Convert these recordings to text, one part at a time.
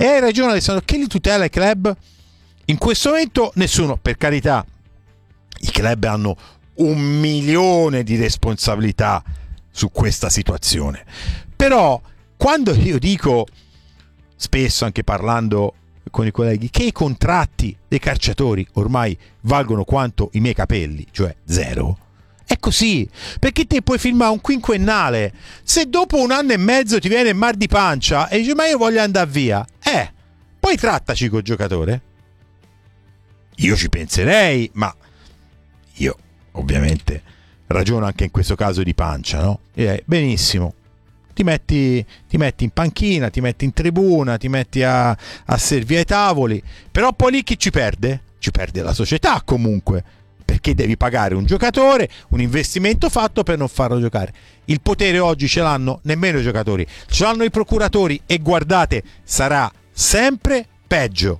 E hai ragione Alessandro, che li tutela i club? In questo momento nessuno, per carità, i club hanno 1 milione di responsabilità su questa situazione, però quando io dico, spesso anche parlando con i colleghi, che i contratti dei calciatori ormai valgono quanto i miei capelli, cioè zero, è così, perché te puoi firmare un quinquennale, se dopo 1 anno e mezzo ti viene il mal di pancia e dici ma io voglio andare via, poi trattaci col giocatore. Io ci penserei, ma io ovviamente ragiono anche in questo caso di pancia, no? Benissimo, ti metti in panchina, ti metti in tribuna, ti metti a servire ai tavoli, però poi lì chi ci perde? Ci perde la società comunque, perché devi pagare un giocatore, un investimento fatto per non farlo giocare. Il potere oggi ce l'hanno nemmeno i giocatori, ce l'hanno i procuratori, e guardate, sarà sempre peggio,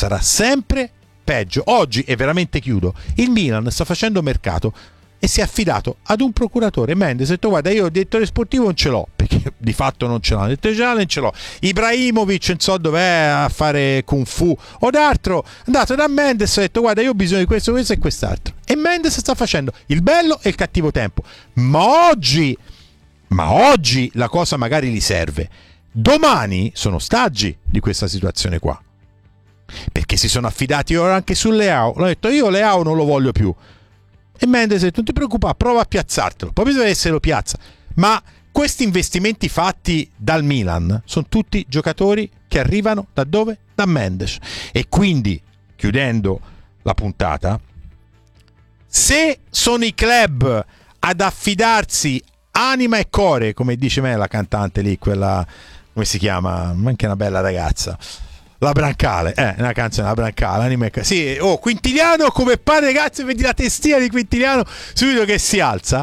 Oggi, e veramente chiudo, il Milan sta facendo mercato e si è affidato ad un procuratore. Mendes ha detto guarda, io il direttore sportivo non ce l'ho, perché di fatto non ce l'ha, il direttore generale non ce l'ho, Ibrahimovic non so dov'è a fare Kung Fu o d'altro, è andato da Mendes e ha detto guarda, io ho bisogno di questo e quest'altro, e Mendes sta facendo il bello e il cattivo tempo. Ma oggi la cosa magari gli serve, domani sono ostaggi di questa situazione qua, perché si sono affidati ora anche su Leao. L'ho detto io Leao non lo voglio più, e Mendes ha detto non ti preoccupare, prova a piazzartelo, poi bisogna se lo piazza. Ma questi investimenti fatti dal Milan sono tutti giocatori che arrivano da dove? Da Mendes. E quindi, chiudendo la puntata, se sono i club ad affidarsi anima e core, come dice me la cantante lì, quella, come si chiama? Anche una bella ragazza, La Brancale, una canzone, La Brancale, anime. Sì, Quintiliano, come pare, ragazzi, vedi la testina di Quintiliano subito che si alza.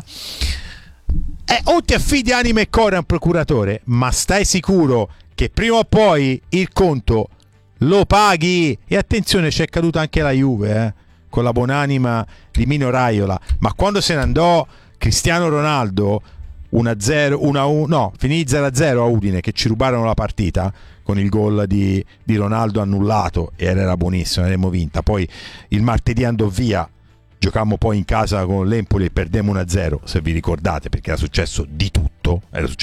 O ti affidi anime e cuore a un procuratore, ma stai sicuro che prima o poi il conto lo paghi. E attenzione, c'è caduta anche la Juve, con la buonanima di Mino Raiola, ma quando se ne andò Cristiano Ronaldo 1-0, no, finì 0-0 a Udine, che ci rubarono la partita con il gol di Ronaldo annullato, e era buonissimo, avremmo vinta. Poi il martedì andò via, giocammo poi in casa con l'Empoli e perdemmo 1-0, se vi ricordate, perché era successo di tutto.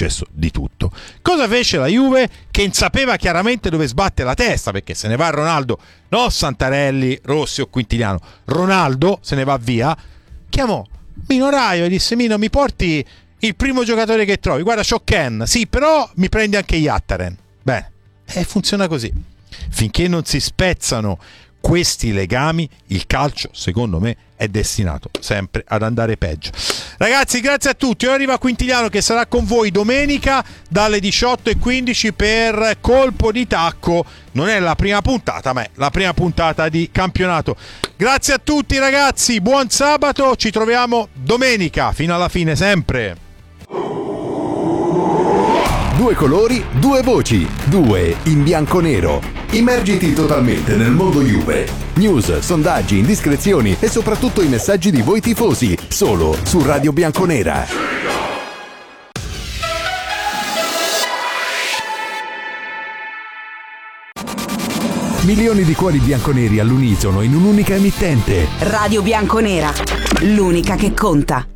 Cosa fece la Juve? Che sapeva chiaramente dove sbattere la testa, perché se ne va Ronaldo, no Santarelli, Rossi o Quintiliano, Ronaldo se ne va via, chiamò Mino Raio e disse Mino, mi porti il primo giocatore che trovi, guarda c'ho Ken, sì, però mi prendi anche Yattaren. Bene, funziona così. Finché non si spezzano questi legami, il calcio, secondo me, è destinato sempre ad andare peggio. Ragazzi, grazie a tutti. Ora arriva Quintiliano, che sarà con voi domenica dalle 18:15 per Colpo di Tacco. Non è la prima puntata, ma è la prima puntata di campionato. Grazie a tutti ragazzi, buon sabato, ci troviamo domenica fino alla fine sempre. 2 colori, 2 voci, 2 in bianco-nero. Immergiti totalmente nel mondo Juve. News, sondaggi, indiscrezioni e soprattutto i messaggi di voi tifosi, solo su Radio Bianconera. Milioni di cuori bianconeri all'unisono in un'unica emittente. Radio Bianconera, l'unica che conta.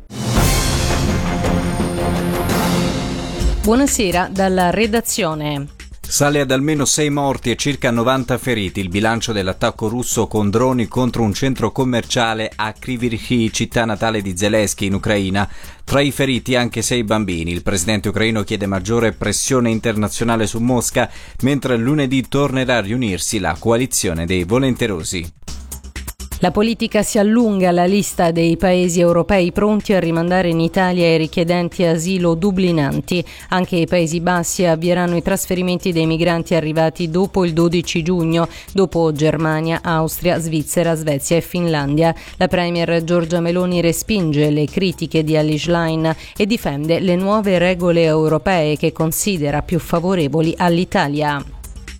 Buonasera dalla redazione. Sale ad almeno 6 morti e circa 90 feriti il bilancio dell'attacco russo con droni contro un centro commerciale a Kryvyi Rih, città natale di Zelensky in Ucraina. Tra i feriti anche 6 bambini. Il presidente ucraino chiede maggiore pressione internazionale su Mosca, mentre lunedì tornerà a riunirsi la coalizione dei volenterosi. La politica si allunga la lista dei paesi europei pronti a rimandare in Italia i richiedenti asilo dublinanti. Anche i Paesi Bassi avvieranno i trasferimenti dei migranti arrivati dopo il 12 giugno, dopo Germania, Austria, Svizzera, Svezia e Finlandia. La premier Giorgia Meloni respinge le critiche di Elly Schlein e difende le nuove regole europee che considera più favorevoli all'Italia.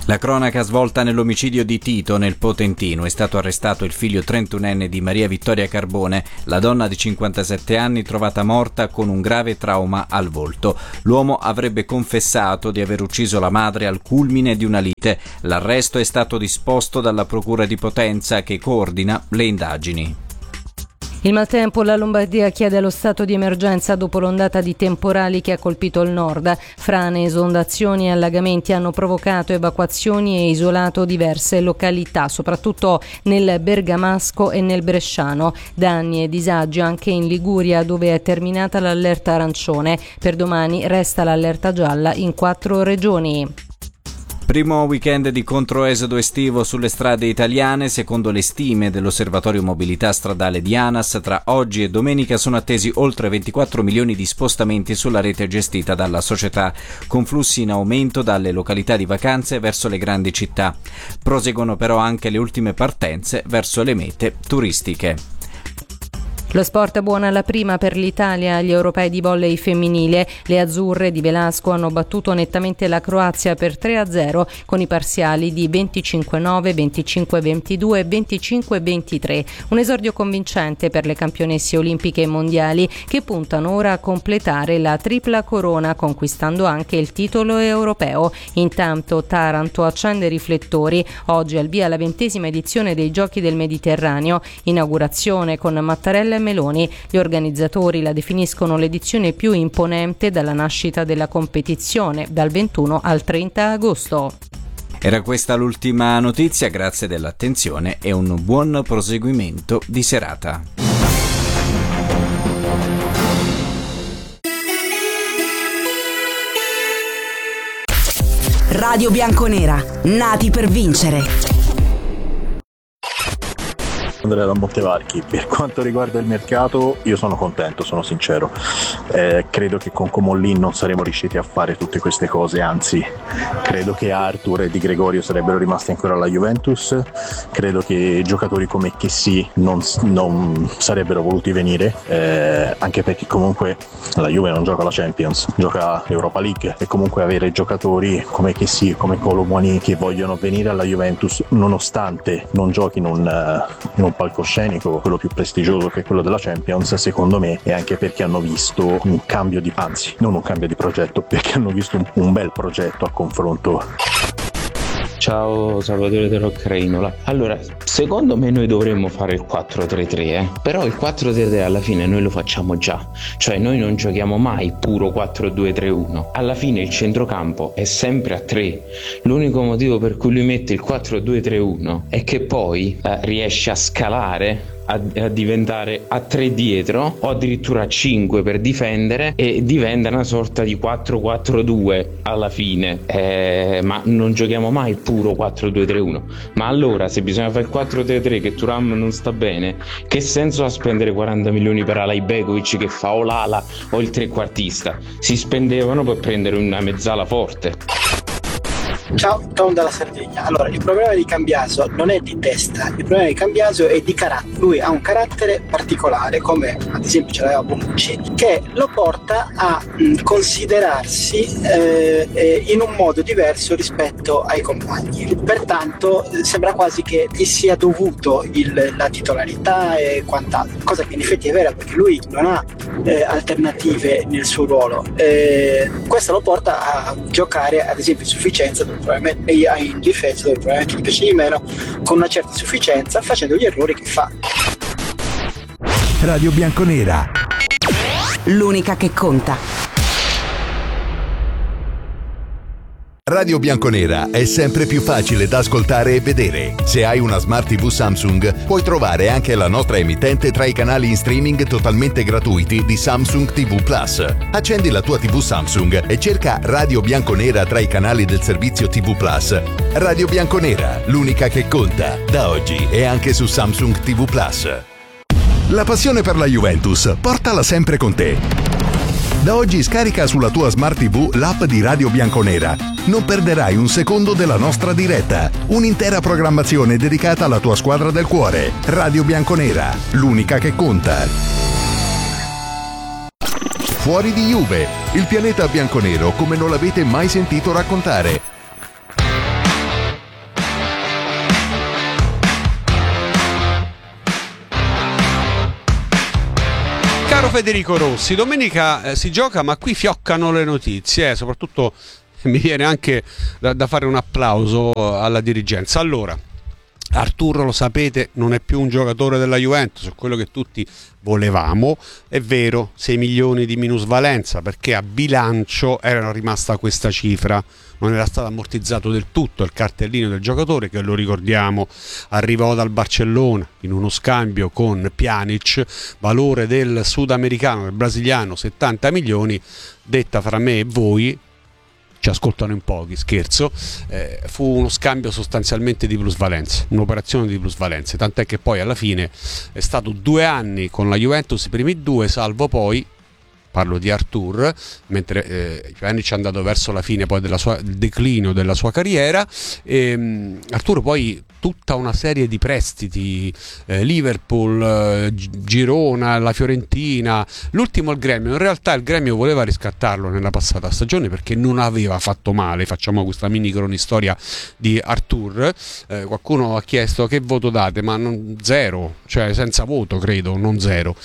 La cronaca svolta nell'omicidio di Tito nel Potentino. È stato arrestato il figlio 31enne di Maria Vittoria Carbone, la donna di 57 anni trovata morta con un grave trauma al volto. L'uomo avrebbe confessato di aver ucciso la madre al culmine di una lite. L'arresto è stato disposto dalla Procura di Potenza che coordina le indagini. Il maltempo, la Lombardia chiede lo stato di emergenza dopo l'ondata di temporali che ha colpito il nord. Frane, esondazioni e allagamenti hanno provocato evacuazioni e isolato diverse località, soprattutto nel Bergamasco e nel Bresciano. Danni e disagi anche in Liguria, dove è terminata l'allerta arancione. Per domani resta l'allerta gialla in 4 regioni. Primo weekend di controesodo estivo sulle strade italiane. Secondo le stime dell'Osservatorio Mobilità Stradale di ANAS, tra oggi e domenica sono attesi oltre 24 milioni di spostamenti sulla rete gestita dalla società, con flussi in aumento dalle località di vacanze verso le grandi città. Proseguono però anche le ultime partenze verso le mete turistiche. Lo sport buona alla prima per l'Italia agli europei di volley femminile. Le azzurre di Velasco hanno battuto nettamente la Croazia per 3-0 con i parziali di 25-9, 25-22 e 25-23. Un esordio convincente per le campionesse olimpiche e mondiali che puntano ora a completare la tripla corona, conquistando anche il titolo europeo. Intanto Taranto accende i riflettori. Oggi al via la 20ª edizione dei Giochi del Mediterraneo. Inaugurazione con Mattarella e Meloni. Gli organizzatori la definiscono l'edizione più imponente dalla nascita della competizione, dal 21 al 30 agosto. Era questa l'ultima notizia, grazie dell'attenzione e un buon proseguimento di serata. Radio Bianconera, nati per vincere. Andrea da Montevarchi. Per quanto riguarda il mercato, io sono contento, sono sincero. Credo che con Comolli non saremmo riusciti a fare tutte queste cose, anzi credo che Arthur e Di Gregorio sarebbero rimasti ancora alla Juventus. Credo che giocatori come Chessy non sarebbero voluti venire, anche perché comunque la Juve non gioca la Champions, gioca l'Europa League, e comunque avere giocatori come Chessy, come Kolo Muani che vogliono venire alla Juventus nonostante non giochino in un palcoscenico, quello più prestigioso che è quello della Champions, secondo me è anche perché hanno visto un cambio di, anzi non un cambio di progetto, perché hanno visto un bel progetto a confronto. Ciao, Salvatore della Crainola. Allora, secondo me noi dovremmo fare il 4-3-3, però il 4-3-3 alla fine noi lo facciamo già, cioè noi non giochiamo mai puro 4-2-3-1. Alla fine il centrocampo è sempre a 3. L'unico motivo per cui lui mette il 4-2-3-1 è che poi riesce a scalare a diventare a 3 dietro o addirittura a 5 per difendere, e diventa una sorta di 4-4-2 alla fine, ma non giochiamo mai puro 4-2-3-1. Ma allora, se bisogna fare il 4-3-3 che Thuram non sta bene, che senso ha spendere 40 milioni per Alajbegovic che fa o l'ala o il trequartista? Si spendevano per prendere una mezzala forte. Ciao, Tom dalla Sardegna. Allora, il problema di Cambiaso non è di testa, il problema di Cambiaso è di carattere. Lui ha un carattere particolare, come ad esempio ce l'aveva Bonucci, che lo porta a considerarsi in un modo diverso rispetto ai compagni. Pertanto sembra quasi che gli sia dovuto la titolarità e quant'altro, cosa che in effetti è vera, perché lui non ha alternative nel suo ruolo. Questo lo porta a giocare ad esempio in sufficienza, probabilmente in difesa, dove probabilmente gli piace di meno, con una certa sufficienza, facendo gli errori che fa. Radio Bianconera, l'unica che conta. Radio Bianconera è sempre più facile da ascoltare e vedere. Se hai una Smart TV Samsung, puoi trovare anche la nostra emittente tra i canali in streaming totalmente gratuiti di Samsung TV Plus. Accendi la tua TV Samsung e cerca Radio Bianconera tra i canali del servizio TV Plus. Radio Bianconera, l'unica che conta, da oggi è anche su Samsung TV Plus. La passione per la Juventus, portala sempre con te. Da oggi scarica sulla tua Smart TV l'app di Radio Bianconera. Non perderai un secondo della nostra diretta. Un'intera programmazione dedicata alla tua squadra del cuore. Radio Bianconera, l'unica che conta. Fuori di Juve, il pianeta bianconero come non l'avete mai sentito raccontare. Federico Rossi. Domenica si gioca, ma qui fioccano le notizie, soprattutto mi viene anche da fare un applauso alla dirigenza. Allora, Arturo, lo sapete, non è più un giocatore della Juventus, quello che tutti volevamo. È vero, 6 milioni di minusvalenza, perché a bilancio era rimasta questa cifra, non era stato ammortizzato del tutto il cartellino del giocatore, che lo ricordiamo arrivò dal Barcellona in uno scambio con Pjanic, valore del sudamericano, del brasiliano 70 milioni, detta fra me e voi, ci ascoltano in pochi, scherzo, fu uno scambio sostanzialmente di plusvalenze, un'operazione di plusvalenze, tant'è che poi alla fine è stato 2 anni con la Juventus, i primi 2, salvo poi, parlo di Artur, mentre Pjanic è andato verso la fine poi del declino della sua carriera, Arturo poi tutta una serie di prestiti, Liverpool, Girona, la Fiorentina, l'ultimo il Gremio. In realtà il Gremio voleva riscattarlo nella passata stagione perché non aveva fatto male. Facciamo questa mini cronistoria di Artur. Qualcuno ha chiesto che voto date, ma zero, cioè senza voto credo, non zero.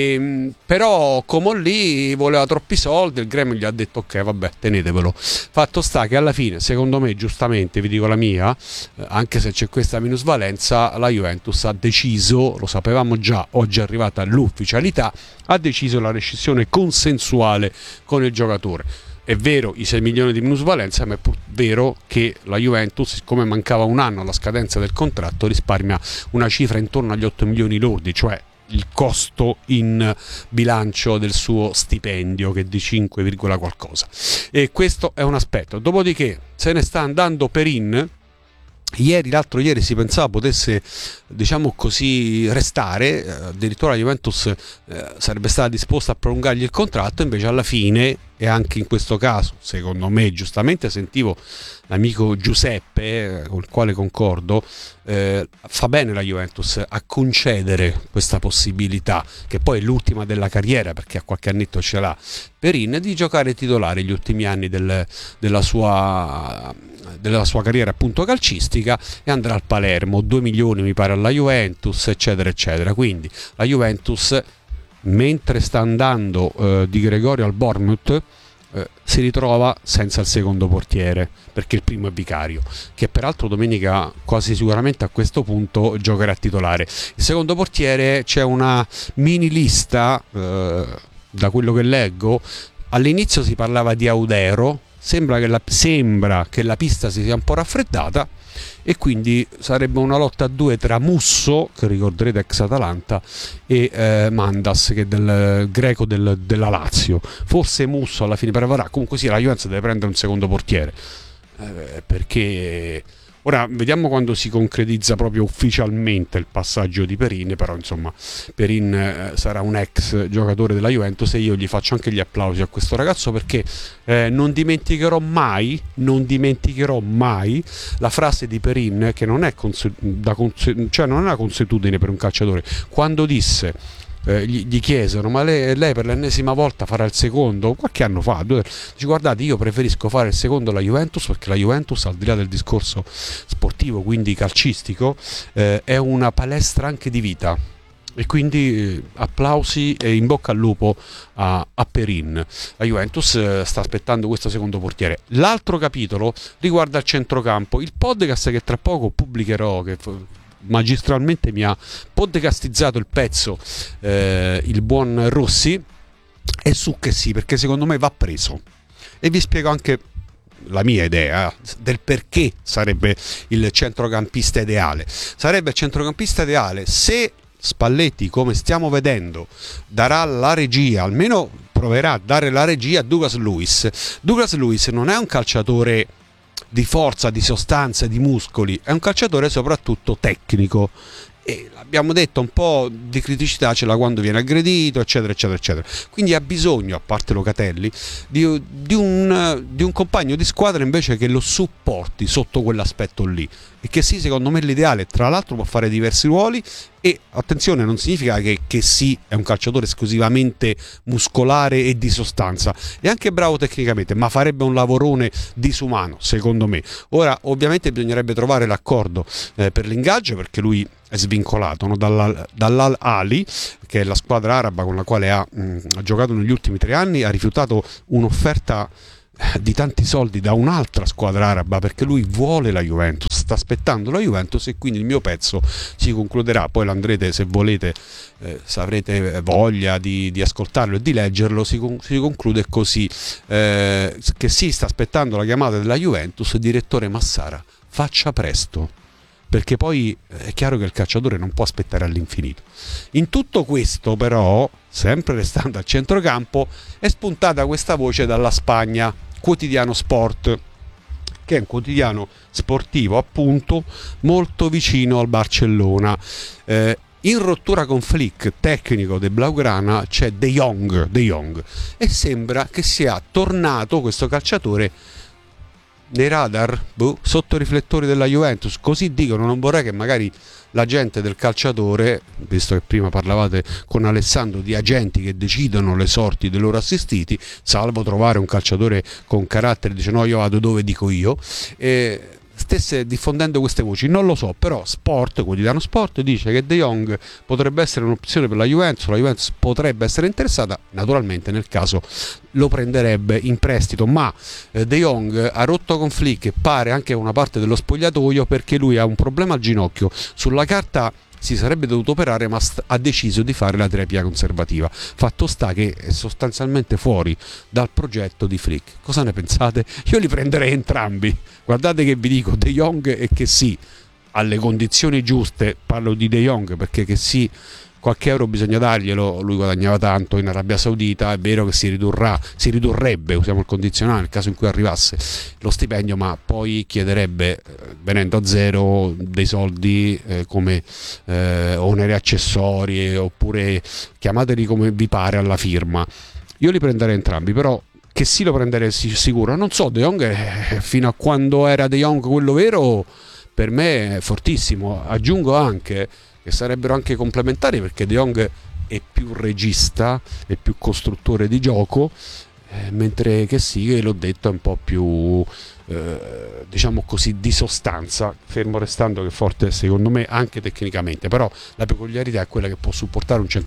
Però Comolli voleva troppi soldi, il Gremio gli ha detto ok, vabbè, tenetevelo. Fatto sta che alla fine, secondo me, giustamente, vi dico la mia, anche se c'è questa minusvalenza, la Juventus ha deciso, lo sapevamo già, oggi è arrivata l'ufficialità, ha deciso la rescissione consensuale con il giocatore. È vero i 6 milioni di minusvalenza, ma è pur vero che la Juventus, siccome mancava un anno alla scadenza del contratto, risparmia una cifra intorno agli 8 milioni lordi, cioè il costo in bilancio del suo stipendio, che è di 5, qualcosa. E questo è un aspetto. Dopodiché se ne sta andando Perin. L'altro ieri si pensava potesse, diciamo così, restare, addirittura la Juventus sarebbe stata disposta a prolungargli il contratto, invece alla fine, e anche in questo caso, secondo me, giustamente sentivo l'amico Giuseppe, con il quale concordo, fa bene la Juventus a concedere questa possibilità, che poi è l'ultima della carriera, perché a qualche annetto ce l'ha Perin, di giocare titolare gli ultimi anni della sua carriera appunto calcistica, e andrà al Palermo, 2 milioni mi pare alla Juventus, eccetera eccetera. Quindi la Juventus, mentre sta andando Di Gregorio al Bournemouth, si ritrova senza il secondo portiere, perché il primo è Vicario, che peraltro domenica quasi sicuramente a questo punto giocherà titolare. Il secondo portiere, c'è una mini lista, da quello che leggo, all'inizio si parlava di Audero, sembra che la pista si sia un po' raffreddata, e quindi sarebbe una lotta a 2 tra Musso, che ricorderete ex Atalanta, e Mandas, che è del greco della Lazio. Forse Musso alla fine prevarrà. Comunque sì, la Juventus deve prendere un secondo portiere, perché ora vediamo quando si concretizza proprio ufficialmente il passaggio di Perin. Però insomma Perin sarà un ex giocatore della Juventus, e io gli faccio anche gli applausi a questo ragazzo, perché non dimenticherò mai la frase di Perin, che non è cioè non è una consuetudine per un calciatore, quando disse, gli chiesero ma lei per l'ennesima volta farà il secondo, qualche anno fa, dice guardate, io preferisco fare il secondo alla Juventus, perché la Juventus, al di là del discorso sportivo, quindi calcistico, è una palestra anche di vita. E quindi applausi e in bocca al lupo a Perin. La Juventus sta aspettando questo secondo portiere. L'altro capitolo riguarda il centrocampo. Il podcast che tra poco pubblicherò, che magistralmente mi ha podcastizzato il pezzo il buon Rossi, è su che sì, perché secondo me va preso, e vi spiego anche la mia idea del perché sarebbe il centrocampista ideale. Sarebbe il centrocampista ideale se Spalletti, come stiamo vedendo, darà la regia, almeno proverà a dare la regia a Douglas Luiz. Douglas Luiz non è un calciatore di forza, di sostanza, di muscoli, è un calciatore soprattutto tecnico, e abbiamo detto un po' di criticità ce l'ha quando viene aggredito, eccetera eccetera eccetera. Quindi ha bisogno, a parte Locatelli, di un compagno di squadra invece che lo supporti sotto quell'aspetto lì, e che sì, secondo me è l'ideale. Tra l'altro può fare diversi ruoli, e attenzione, non significa che sì è un calciatore esclusivamente muscolare e di sostanza, è anche bravo tecnicamente, ma farebbe un lavorone disumano secondo me. Ora ovviamente bisognerebbe trovare l'accordo per l'ingaggio, perché lui è svincolato, no? Dall'Al Ahly, che è la squadra araba con la quale ha giocato negli ultimi 3 anni, ha rifiutato un'offerta di tanti soldi da un'altra squadra araba, perché lui vuole la Juventus, sta aspettando la Juventus, e quindi il mio pezzo si concluderà, poi l'andrete, se volete, se avrete voglia di ascoltarlo e di leggerlo, si conclude così, che si sta aspettando la chiamata della Juventus. Direttore Massara, faccia presto, perché poi è chiaro che il calciatore non può aspettare all'infinito. In tutto questo però, sempre restando al centrocampo, è spuntata questa voce dalla Spagna, Quotidiano Sport, che è un quotidiano sportivo appunto molto vicino al Barcellona. In rottura con Flick, tecnico del Blaugrana, c'è De Jong, e sembra che sia tornato questo calciatore nei radar, sotto i riflettori della Juventus, così dicono. Non vorrei che magari la gente del calciatore, visto che prima parlavate con Alessandro di agenti che decidono le sorti dei loro assistiti, salvo trovare un calciatore con carattere, dice no, io vado dove dico io, stesse diffondendo queste voci. Non lo so, però Quotidiano Sport dice che De Jong potrebbe essere un'opzione per la Juventus potrebbe essere interessata, naturalmente nel caso lo prenderebbe in prestito, ma De Jong ha rotto con Flick e pare anche una parte dello spogliatoio, perché lui ha un problema al ginocchio. Sulla carta si sarebbe dovuto operare, ma ha deciso di fare la terapia conservativa. Fatto sta che è sostanzialmente fuori dal progetto di Flick. Cosa ne pensate? Io li prenderei entrambi. Guardate che vi dico, De Jong e che sì, alle condizioni giuste, parlo di De Jong perché che sì, qualche euro bisogna darglielo, lui guadagnava tanto in Arabia Saudita, è vero che si ridurrebbe, usiamo il condizionale nel caso in cui arrivasse lo stipendio, ma poi chiederebbe, venendo a zero, dei soldi come oneri accessori, oppure chiamateli come vi pare alla firma. Io li prenderei entrambi, però che sì, lo prenderei sicuro. Non so, De Jong fino a quando era De Jong quello vero, per me è fortissimo. Aggiungo anche che sarebbero anche complementari, perché De Jong è più regista, è più costruttore di gioco, mentre che sì, che l'ho detto, è un po' più diciamo così di sostanza, fermo restando che è forte secondo me anche tecnicamente. Però la peculiarità è quella che può supportare un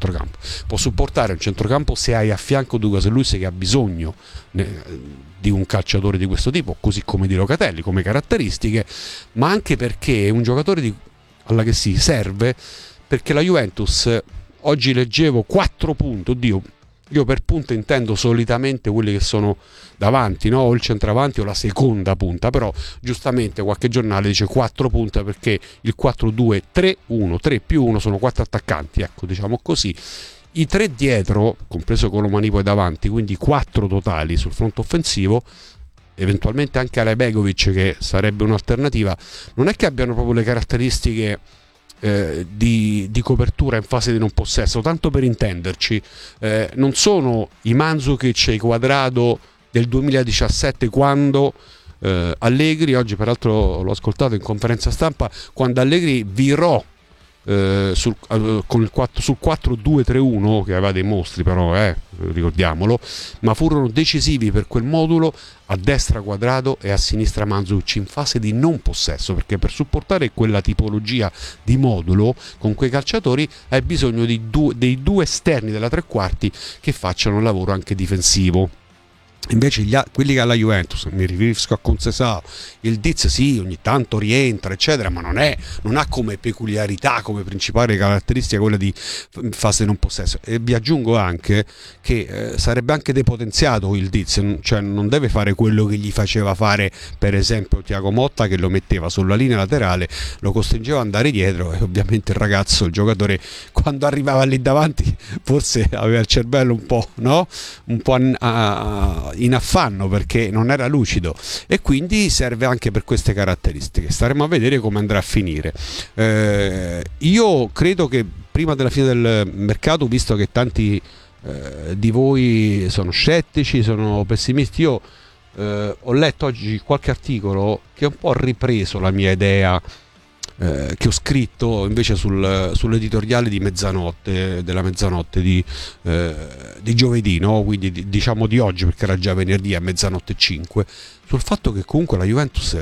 centrocampo se hai a fianco Douglas Luiz, che ha bisogno di un calciatore di questo tipo, così come di Locatelli come caratteristiche, ma anche perché è un giocatore alla che si serve, perché la Juventus oggi leggevo 4 punti, oddio, io per punta intendo solitamente quelli che sono davanti, no? O il centravanti o la seconda punta, però giustamente qualche giornale dice 4 punte perché il 4-2-3-1, 3 più 1 sono 4 attaccanti, ecco, diciamo così. I 3 dietro, compreso Colomani poi davanti, quindi 4 totali sul fronte offensivo, eventualmente anche Alejbegovic, che sarebbe un'alternativa, non è che abbiano proprio le caratteristiche di copertura in fase di non possesso, tanto per intenderci, non sono i Mandzukic e i Quadrado del 2017, quando Allegri, oggi peraltro l'ho ascoltato in conferenza stampa, quando Allegri virò sul 4-2-3-1, che aveva dei mostri però, ricordiamolo, ma furono decisivi per quel modulo, a destra Quadrado e a sinistra Mandzukic in fase di non possesso, perché per supportare quella tipologia di modulo con quei calciatori hai bisogno dei due esterni della tre quarti che facciano un lavoro anche difensivo. Invece quelli che ha la Juventus, mi riferisco a Conceição, il Diz sì, ogni tanto rientra eccetera, ma non ha come peculiarità, come principale caratteristica quella di fase non possesso. E vi aggiungo anche che sarebbe anche depotenziato il Diz, cioè non deve fare quello che gli faceva fare per esempio Thiago Motta, che lo metteva sulla linea laterale, lo costringeva ad andare dietro, e ovviamente il ragazzo, il giocatore, quando arrivava lì davanti forse aveva il cervello un po', no? Un po' in affanno, perché non era lucido, e quindi serve anche per queste caratteristiche. Staremo a vedere come andrà a finire. Io credo che prima della fine del mercato, visto che tanti di voi sono scettici, sono pessimisti, io ho letto oggi qualche articolo che ha un po' ripreso la mia idea che ho scritto invece sull'editoriale di mezzanotte, della mezzanotte di giovedì, no? Quindi diciamo di oggi, perché era già venerdì a mezzanotte 5, sul fatto che comunque la Juventus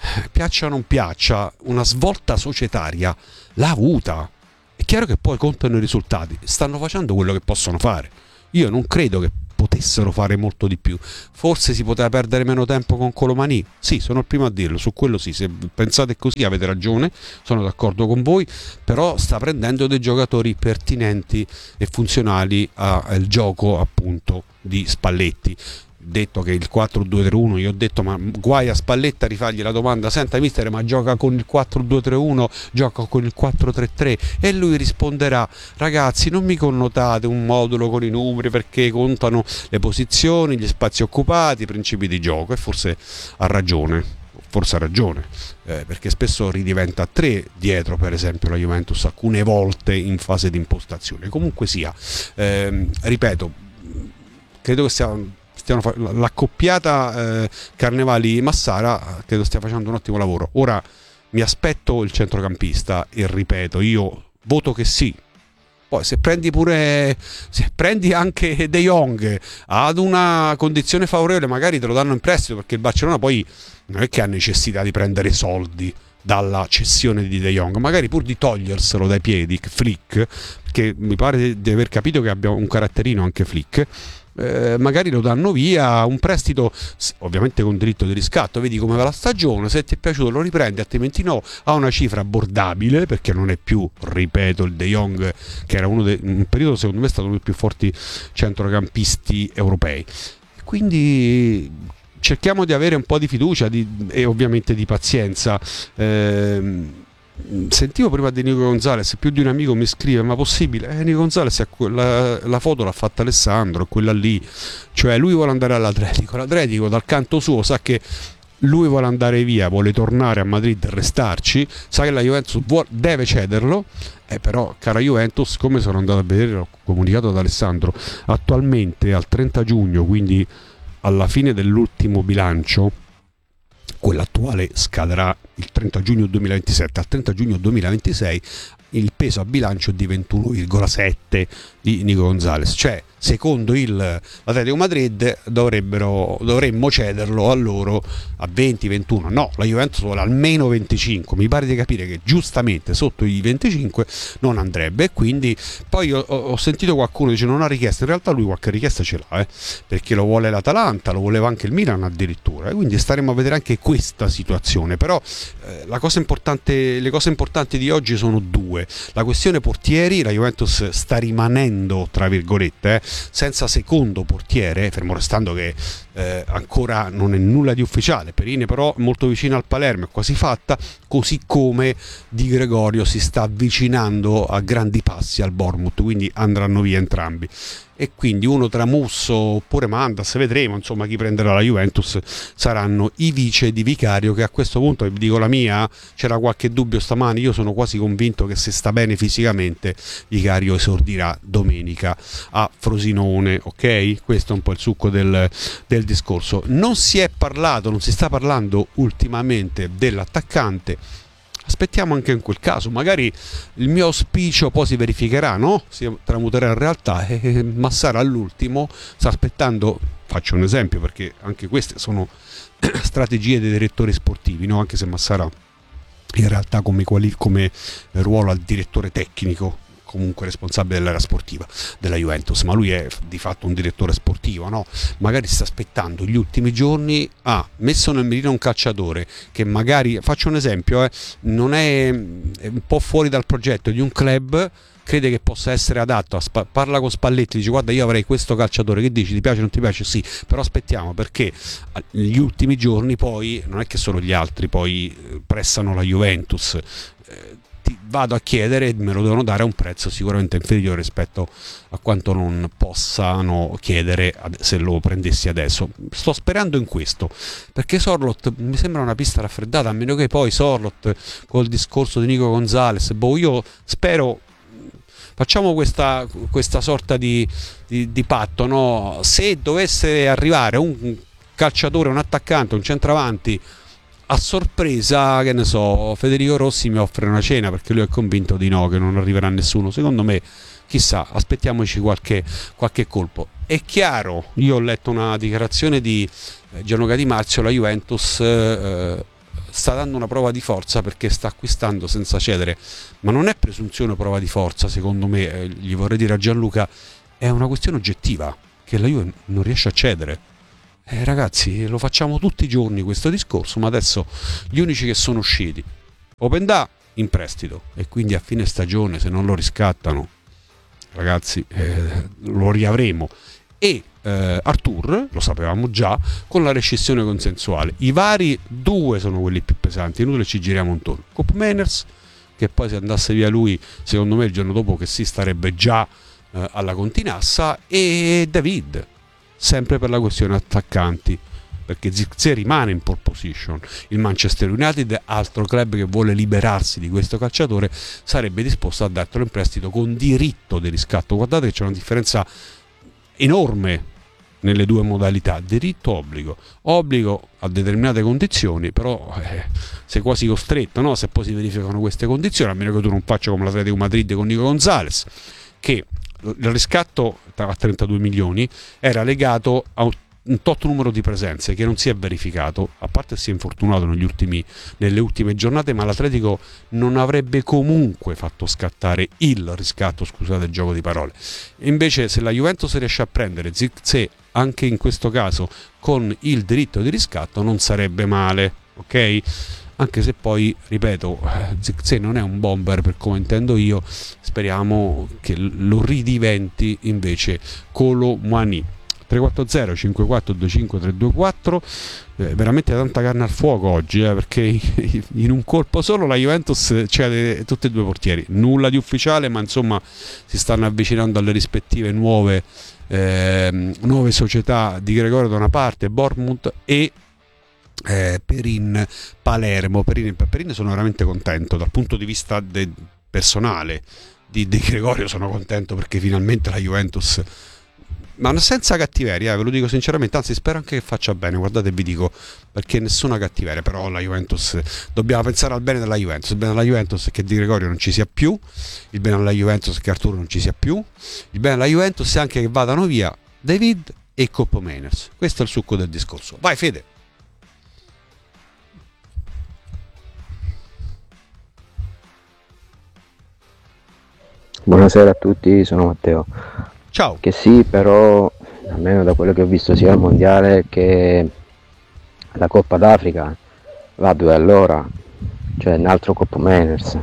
piaccia o non piaccia, una svolta societaria l'ha avuta. È chiaro che poi contano i risultati, stanno facendo quello che possono fare. Io non credo che potessero fare molto di più. Forse si poteva perdere meno tempo con Colomani, sì, sono il primo a dirlo, su quello sì, se pensate così avete ragione, sono d'accordo con voi, però sta prendendo dei giocatori pertinenti e funzionali al gioco appunto di Spalletti. Detto che il 4-2-3-1, io ho detto ma guai a Spalletta rifargli la domanda, senta mister, ma gioca con il 4-2-3-1, gioca con il 4-3-3, e lui risponderà: ragazzi, non mi connotate un modulo con i numeri, perché contano le posizioni, gli spazi occupati, i principi di gioco. E forse ha ragione, perché spesso ridiventa 3 dietro, per esempio la Juventus alcune volte in fase di impostazione. Comunque sia, ripeto, credo che l'accoppiata Carnevali-Massara credo stia facendo un ottimo lavoro. Ora mi aspetto il centrocampista e ripeto, io voto che sì. Poi se prendi anche De Jong ad una condizione favorevole, magari te lo danno in prestito, perché il Barcellona poi non è che ha necessità di prendere soldi dalla cessione di De Jong, magari pur di toglierselo dai piedi Flick, che mi pare di aver capito che abbia un caratterino anche Flick. Magari lo danno via, un prestito ovviamente con diritto di riscatto, vedi come va la stagione, se ti è piaciuto lo riprendi, altrimenti no, ha una cifra abbordabile, perché non è più, ripeto, il De Jong che era un periodo secondo me è stato uno dei più forti centrocampisti europei. Quindi cerchiamo di avere un po' di fiducia e ovviamente di pazienza. Sentivo prima di Nico Gonzalez, più di un amico mi scrive: ma possibile? Nico Gonzalez la foto l'ha fatta Alessandro, quella lì, cioè lui vuole andare l'Atletico dal canto suo sa che lui vuole andare via, vuole tornare a Madrid e restarci, sa che la Juventus deve cederlo, però cara Juventus, come sono andato a vedere, l'ho comunicato ad Alessandro, attualmente al 30 giugno, quindi alla fine dell'ultimo bilancio, quello attuale scaderà il 30 giugno 2027, al 30 giugno 2026 il peso a bilancio è di 21,7 di Nico Gonzalez, cioè secondo l'Atletico Madrid dovremmo cederlo a loro a 20-21, no, la Juventus vuole almeno 25, mi pare di capire che giustamente sotto i 25 non andrebbe, e quindi poi ho sentito qualcuno dice non ha richiesta, in realtà lui qualche richiesta ce l'ha, perché lo vuole l'Atalanta, lo voleva anche il Milan addirittura, quindi staremo a vedere anche questa situazione. Però le cose importanti di oggi sono due: la questione portieri, la Juventus sta rimanendo tra virgolette senza secondo portiere, fermo restando che ancora non è nulla di ufficiale. Perini però molto vicino al Palermo, è quasi fatta, così come Di Gregorio si sta avvicinando a grandi passi al Bournemouth, quindi andranno via entrambi. E quindi uno tra Musso oppure Mandas, vedremo insomma chi prenderà la Juventus, saranno i vice di Vicario, che a questo punto, vi dico la mia, c'era qualche dubbio stamani, io sono quasi convinto che se sta bene fisicamente Vicario esordirà domenica a Frosinone, ok? Questo è un po' il succo del discorso. Non si sta parlando ultimamente dell'attaccante. Aspettiamo anche in quel caso, magari il mio auspicio poi si verificherà, no? Si tramuterà in realtà, e Massara all'ultimo sta aspettando, faccio un esempio perché anche queste sono strategie dei direttori sportivi, no? Anche se Massara in realtà come ruolo al direttore tecnico, comunque responsabile dell'area sportiva della Juventus, ma lui è di fatto un direttore sportivo, no? Magari sta aspettando gli ultimi giorni, ha messo nel mirino un calciatore che magari, faccio un esempio, non è un po' fuori dal progetto di un club, crede che possa essere adatto, parla con Spalletti, dice guarda io avrei questo calciatore, che dici, ti piace o non ti piace? Sì, però aspettiamo, perché negli ultimi giorni poi non è che solo gli altri poi pressano la Juventus, ti vado a chiedere e me lo devono dare a un prezzo sicuramente inferiore rispetto a quanto non possano chiedere se lo prendessi adesso. Sto sperando in questo, perché Sorloth mi sembra una pista raffreddata, a meno che poi Sorloth col discorso di Nico Gonzalez, io spero, facciamo questa sorta di patto, no? Se dovesse arrivare un calciatore, un attaccante, un centravanti a sorpresa, che ne so, Federico Rossi mi offre una cena, perché lui è convinto di no, che non arriverà nessuno. Secondo me, chissà, aspettiamoci qualche colpo. È chiaro, io ho letto una dichiarazione di Gianluca Di Marzio, la Juventus sta dando una prova di forza perché sta acquistando senza cedere, ma non è presunzione prova di forza, secondo me, gli vorrei dire a Gianluca, è una questione oggettiva che la Juve non riesce a cedere. Ragazzi, lo facciamo tutti i giorni questo discorso, ma adesso gli unici che sono usciti, Openda in prestito, e quindi a fine stagione, se non lo riscattano, ragazzi, lo riavremo, e Artur, lo sapevamo già, con la rescissione consensuale. I vari due sono quelli più pesanti, inutile ci giriamo intorno. Koop Meiners, che poi se andasse via lui, secondo me il giorno dopo che si starebbe già alla Continassa, e David, sempre per la questione attaccanti, perché Zirkzee rimane in pole position. Il Manchester United, altro club che vuole liberarsi di questo calciatore, sarebbe disposto a dartelo in prestito con diritto di riscatto. Guardate che c'è una differenza enorme nelle due modalità, diritto-obbligo. Obbligo a determinate condizioni, però sei quasi costretto, no? Se poi si verificano queste condizioni, a meno che tu non faccia come l'Atletico Madrid con Nico Gonzalez, che il riscatto a 32 milioni era legato a un tot numero di presenze che non si è verificato, a parte si è infortunato nelle ultime giornate, ma l'Atletico non avrebbe comunque fatto scattare il riscatto, scusate il gioco di parole. E invece se la Juventus riesce a prendere Zirkzee anche in questo caso con il diritto di riscatto, non sarebbe male, ok? Anche se poi, ripeto, Zirkzee non è un bomber per come intendo io, speriamo che lo ridiventi invece Kolo Muani. 340 5425 324, veramente tanta carne al fuoco oggi, perché in un colpo solo la Juventus cede tutti e due i portieri, nulla di ufficiale, ma insomma si stanno avvicinando alle rispettive nuove società di Gregorio da una parte, Bournemouth, e Perin Palermo. Perin sono veramente contento dal punto di vista personale di Gregorio, sono contento perché finalmente la Juventus, ma senza cattiveria, ve lo dico sinceramente, anzi spero anche che faccia bene, guardate, vi dico, perché nessuna cattiveria, però la Juventus, dobbiamo pensare al bene della Juventus. Il bene della Juventus è che Di Gregorio non ci sia più, il bene della Juventus è che Arturo non ci sia più, il bene della Juventus è anche che vadano via David e Koop Meiners. Questo è il succo del discorso. Vai Fede. Buonasera a tutti, sono Matteo. Ciao. Che sì, però almeno da quello che ho visto sia al mondiale che la Coppa d'Africa va a 2 all'ora, cioè un altro Koop Meiners.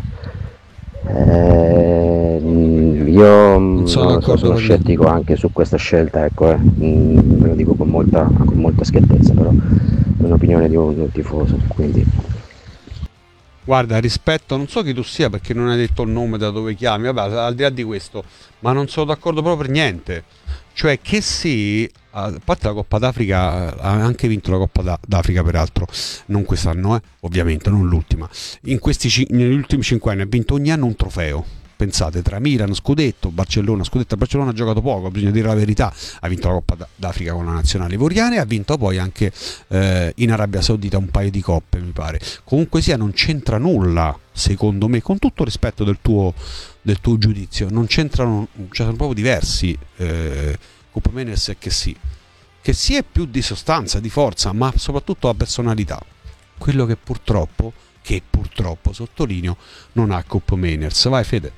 Io sono scettico anche su questa scelta, ecco, ve lo dico con molta schiettezza, però è un'opinione di un tifoso, quindi. Guarda, rispetto, non so chi tu sia perché non hai detto il nome da dove chiami, vabbè, al di là di questo, ma non sono d'accordo proprio per niente. Cioè che sì, a parte la Coppa d'Africa, ha anche vinto la Coppa d'Africa peraltro, non quest'anno, ovviamente, non l'ultima. Negli ultimi 5 anni ha vinto ogni anno un trofeo. Pensate, tra Milan, Scudetto, Barcellona, Barcellona ha giocato poco, bisogna dire la verità, ha vinto la Coppa d'Africa con la nazionale ivoriana e ha vinto poi anche in Arabia Saudita un paio di coppe, mi pare. Comunque sia, non c'entra nulla, secondo me, con tutto rispetto del tuo giudizio, non c'entrano, cioè sono proprio diversi Koop Meiners e che sì è più di sostanza, di forza, ma soprattutto a personalità, quello che purtroppo sottolineo non ha Koop Meiners. Vai Fede.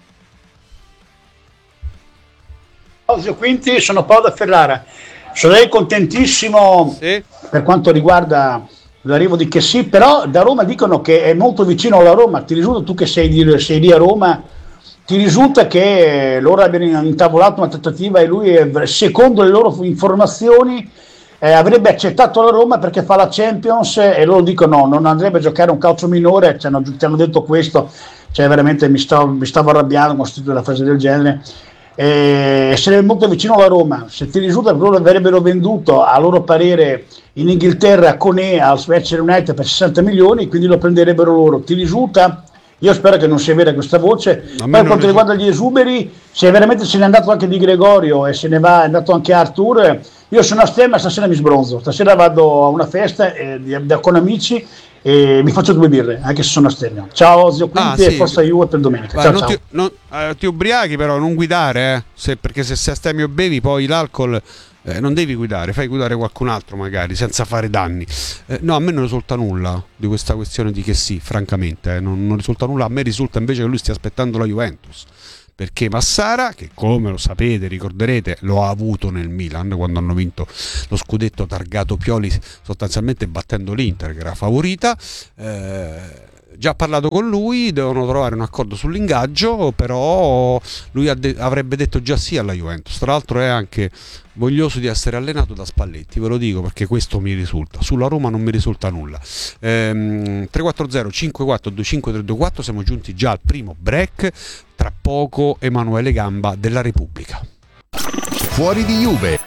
Zio Quinti, sono Paolo da Ferrara. Sarei contentissimo per quanto riguarda l'arrivo di Chessy, però da Roma dicono che è molto vicino alla Roma. Ti risulta, tu che sei lì a Roma, ti risulta che loro abbiano intavolato una trattativa e lui, secondo le loro informazioni, avrebbe accettato la Roma perché fa la Champions, e loro dicono no, non andrebbe a giocare un calcio minore, ti hanno detto questo, cioè veramente mi stavo arrabbiando con una frase del genere. Sarebbe molto vicino alla Roma. Se ti risulta che loro avrebbero venduto, a loro parere, in Inghilterra Koné al Manchester United per 60 milioni, quindi lo prenderebbero loro. Ti risulta? Io spero che non sia vera questa voce. Poi per quanto riguarda gli esuberi, se veramente se n'è andato anche Di Gregorio e se ne è andato anche Artur, io sono a Stemma, stasera mi sbronzo, stasera vado a una festa con amici e mi faccio 2 birre, anche se sono a Stemma. Ciao zio Quinti e forza Juve per domenica. Vai, ciao. Ti ubriachi, però non guidare, perché se sei a Stemma bevi poi l'alcol non devi guidare, fai guidare qualcun altro magari senza fare danni. No, a me non risulta nulla di questa questione di che sì, francamente, non risulta nulla. A me risulta invece che lui stia aspettando la Juventus, perché Massara, che come lo sapete, ricorderete, lo ha avuto nel Milan quando hanno vinto lo scudetto targato Pioli, sostanzialmente battendo l'Inter che era favorita. Già parlato con lui, devono trovare un accordo sull'ingaggio, però lui avrebbe detto già sì alla Juventus. Tra l'altro è anche voglioso di essere allenato da Spalletti, ve lo dico perché questo mi risulta. Sulla Roma non mi risulta nulla. 340 54 25 324, siamo giunti già al primo break. Tra poco Emanuele Gamba della Repubblica. Fuori di Juve.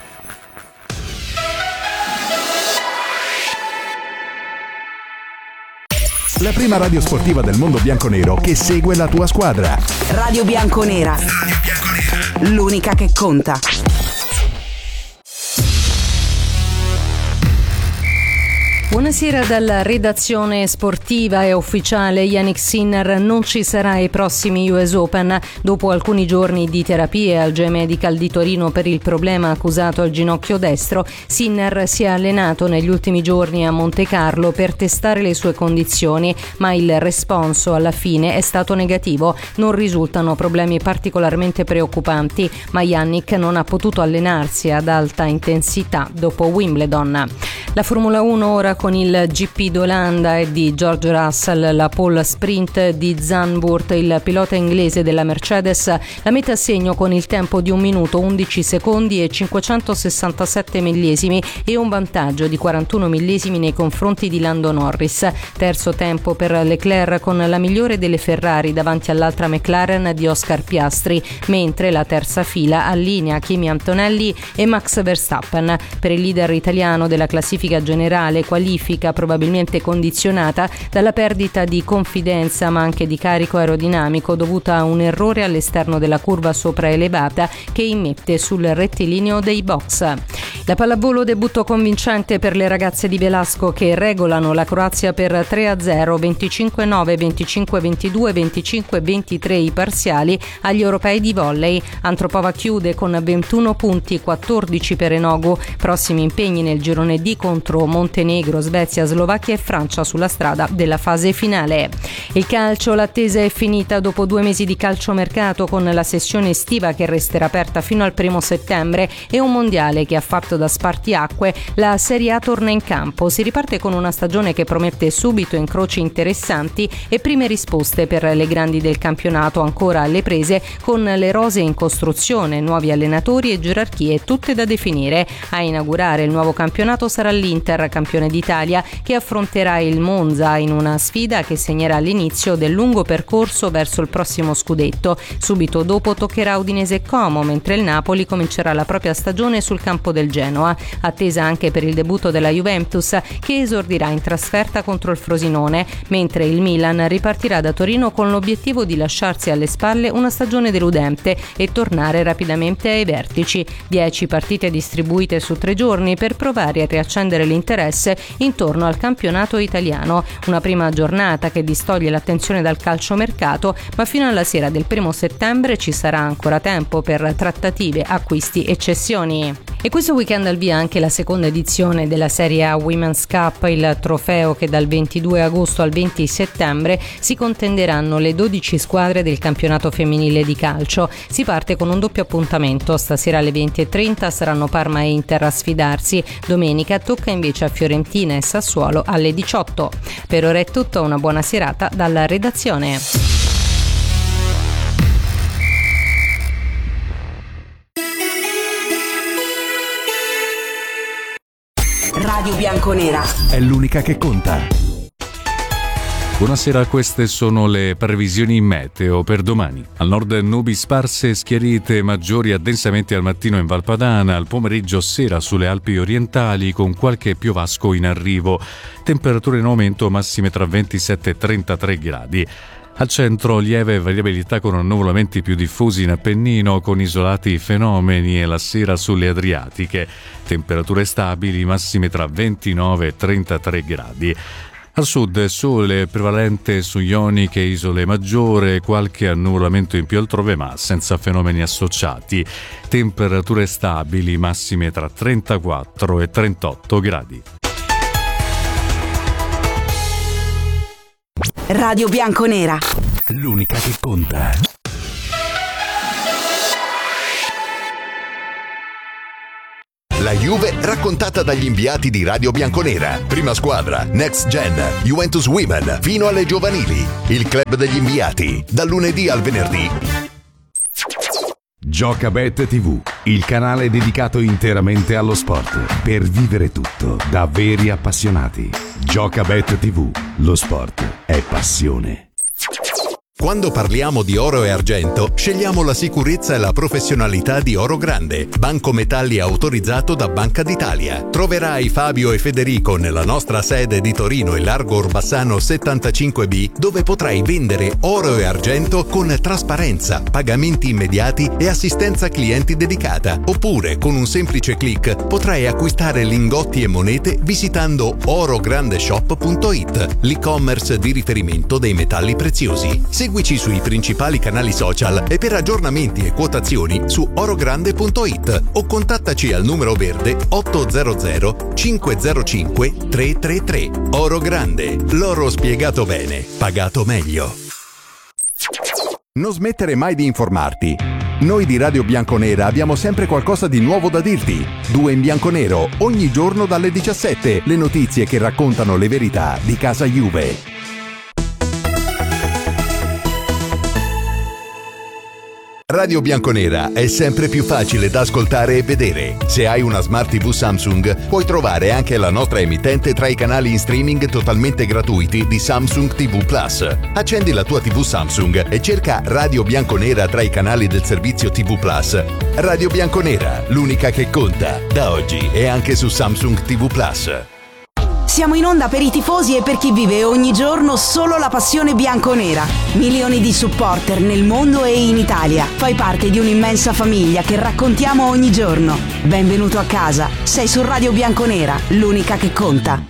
La prima radio sportiva del mondo bianconero che segue la tua squadra. Radio Bianconera. L'unica che conta. Buonasera dalla redazione sportiva. È ufficiale, Jannik Sinner non ci sarà ai prossimi US Open. Dopo alcuni giorni di terapie al J Medical di Torino per il problema accusato al ginocchio destro, Sinner si è allenato negli ultimi giorni a Monte Carlo per testare le sue condizioni, ma il responso alla fine è stato negativo. Non risultano problemi particolarmente preoccupanti, ma Jannik non ha potuto allenarsi ad alta intensità dopo Wimbledon. La Formula 1 ora con il GP d'Olanda e di George Russell, la pole sprint di Zandvoort, il pilota inglese della Mercedes, la mette a segno con il tempo di 1 minuto 11 secondi e 567 millesimi e un vantaggio di 41 millesimi nei confronti di Lando Norris. Terzo tempo per Leclerc con la migliore delle Ferrari davanti all'altra McLaren di Oscar Piastri, mentre la terza fila allinea Kimi Antonelli e Max Verstappen. Per il leader italiano della classifica generale, qualifica probabilmente condizionata dalla perdita di confidenza ma anche di carico aerodinamico dovuta a un errore all'esterno della curva sopraelevata che immette sul rettilineo dei box. La pallavolo, debutto convincente per le ragazze di Velasco che regolano la Croazia per 3-0, 25-9, 25-22, 25-23 i parziali agli europei di volley. Antropova chiude con 21 punti, 14 per Enogu. Prossimi impegni nel girone D contro Montenegro, Svezia, Slovacchia e Francia sulla strada della fase finale. Il calcio, l'attesa è finita dopo 2 mesi di calciomercato con la sessione estiva che resterà aperta fino al 1 settembre e un mondiale che ha fatto da spartiacque. La Serie A torna in campo, si riparte con una stagione che promette subito incroci interessanti e prime risposte per le grandi del campionato ancora alle prese con le rose in costruzione, nuovi allenatori e gerarchie tutte da definire. A inaugurare il nuovo campionato sarà l'Inter, campione d'Italia, che affronterà il Monza in una sfida che segnerà l'inizio del lungo percorso verso il prossimo scudetto. Subito dopo toccherà Udinese e Como, mentre il Napoli comincerà la propria stagione sul campo del Genoa. Attesa anche per il debutto della Juventus, che esordirà in trasferta contro il Frosinone, mentre il Milan ripartirà da Torino con l'obiettivo di lasciarsi alle spalle una stagione deludente e tornare rapidamente ai vertici. 10 partite distribuite su 3 giorni per provare a riaccendere l'interesse intorno al campionato italiano. Una prima giornata che distoglie l'attenzione dal calciomercato, ma fino alla sera del 1 settembre ci sarà ancora tempo per trattative, acquisti e cessioni. E questo weekend al via anche la seconda edizione della Serie A Women's Cup, il trofeo che dal 22 agosto al 20 settembre si contenderanno le 12 squadre del campionato femminile di calcio. Si parte con un doppio appuntamento. Stasera alle 20:30 saranno Parma e Inter a sfidarsi. Domenica tocca invece a Fiorentina e Sassuolo alle 18. Per ora è tutto, una buona serata dalla redazione. Radio Bianconera è l'unica che conta. Buonasera, queste sono le previsioni meteo per domani. Al nord nubi sparse, schiarite maggiori addensamenti al mattino in Val Padana, al pomeriggio sera sulle Alpi orientali con qualche piovasco in arrivo. Temperature in aumento, massime tra 27 e 33 gradi. Al centro lieve variabilità con annuvolamenti più diffusi in Appennino con isolati fenomeni e la sera sulle Adriatiche. Temperature stabili, massime tra 29 e 33 gradi. Al sud sole prevalente su Ionica e Isole Maggiore, qualche annuvolamento in più altrove ma senza fenomeni associati. Temperature stabili, massime tra 34 e 38 gradi. Radio Bianconera. L'unica che conta. La Juve raccontata dagli inviati di Radio Bianconera. Prima squadra, Next Gen, Juventus Women, fino alle giovanili. Il club degli inviati, dal lunedì al venerdì. Giocabet TV, il canale dedicato interamente allo sport. Per vivere tutto da veri appassionati. Giocabet TV, lo sport è passione. Quando parliamo di oro e argento, scegliamo la sicurezza e la professionalità di Oro Grande, banco metalli autorizzato da Banca d'Italia. Troverai Fabio e Federico nella nostra sede di Torino in Largo Orbassano 75B, dove potrai vendere oro e argento con trasparenza, pagamenti immediati e assistenza clienti dedicata. Oppure, con un semplice click, potrai acquistare lingotti e monete visitando orograndeshop.it, l'e-commerce di riferimento dei metalli preziosi. Seguici sui principali canali social e per aggiornamenti e quotazioni su orogrande.it o contattaci al numero verde 800 505 333. Oro Grande, l'oro spiegato bene, pagato meglio. Non smettere mai di informarti. Noi di Radio Bianconera abbiamo sempre qualcosa di nuovo da dirti. 2 in bianconero, ogni giorno dalle 17, le notizie che raccontano le verità di casa Juve. Radio Bianconera è sempre più facile da ascoltare e vedere. Se hai una Smart TV Samsung, puoi trovare anche la nostra emittente tra i canali in streaming totalmente gratuiti di Samsung TV Plus. Accendi la tua TV Samsung e cerca Radio Bianconera tra i canali del servizio TV Plus. Radio Bianconera, l'unica che conta. Da oggi è anche su Samsung TV Plus. Siamo in onda per i tifosi e per chi vive ogni giorno solo la passione bianconera. Milioni di supporter nel mondo e in Italia. Fai parte di un'immensa famiglia che raccontiamo ogni giorno. Benvenuto a casa. Sei su Radio Bianconera, l'unica che conta.